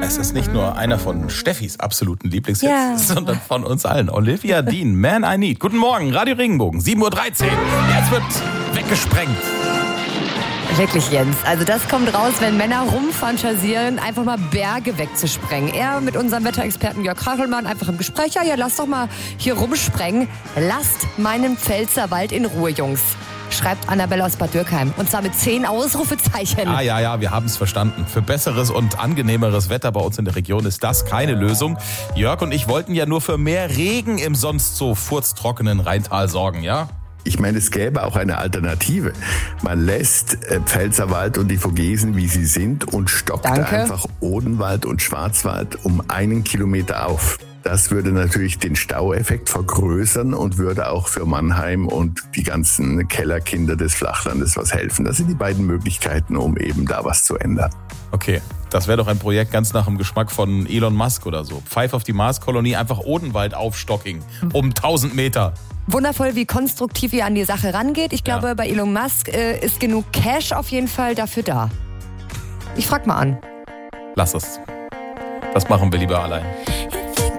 Das ist nicht nur einer von Steffis absoluten Lieblingshits, sondern von uns allen. Olivia Dean, Man I Need. Guten Morgen, Radio Regenbogen, 7.13 Uhr. Jetzt wird weggesprengt. Wirklich, Jens. Also das kommt raus, wenn Männer rumfantasieren, einfach mal Berge wegzusprengen. Er mit unserem Wetterexperten Jörg Krachelmann einfach im Gespräch. Ja, lass doch mal hier rumsprengen. Lasst meinen Pfälzerwald in Ruhe, Jungs. Schreibt Annabelle aus Bad Dürkheim. Und zwar mit 10 Ausrufezeichen. Ja, wir haben es verstanden. Für besseres und angenehmeres Wetter bei uns in der Region ist das keine Lösung. Jörg und ich wollten ja nur für mehr Regen im sonst so furztrockenen Rheintal sorgen, ja? Ich meine, es gäbe auch eine Alternative. Man lässt Pfälzerwald und die Vogesen, wie sie sind, und stockt einfach Odenwald und Schwarzwald um 1 Kilometer auf. Das würde natürlich den Staueffekt vergrößern und würde auch für Mannheim und die ganzen Kellerkinder des Flachlandes was helfen. Das sind die beiden Möglichkeiten, um eben da was zu ändern. Okay, das wäre doch ein Projekt ganz nach dem Geschmack von Elon Musk oder so. Pfeif auf die Marskolonie, einfach Odenwald aufstocking um 1000 Meter. Wundervoll, wie konstruktiv ihr an die Sache rangeht. Ich glaube, bei Elon Musk ist genug Cash auf jeden Fall dafür da. Ich frag mal an. Lass es. Das machen wir lieber allein.